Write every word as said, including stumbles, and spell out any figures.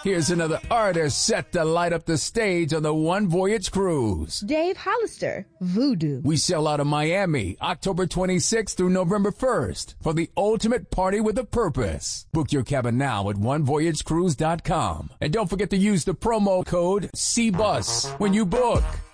Here's another artist set to light up the stage on the One Voyage Cruise. Dave Hollister, Voodoo. We sail out of Miami October twenty-sixth through November first for the ultimate party with a purpose. Book your cabin now at one voyage cruise dot com. And don't forget to use the promo code C B U S when you book.